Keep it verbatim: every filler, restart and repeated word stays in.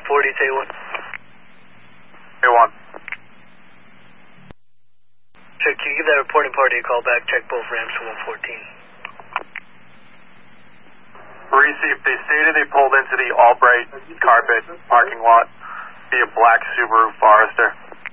forty, T one. T one. Check, can you give that reporting party a call back? Check both ramps to one fourteen. Received. They stated they pulled into the Albright carpet parking lot via black Subaru Forester.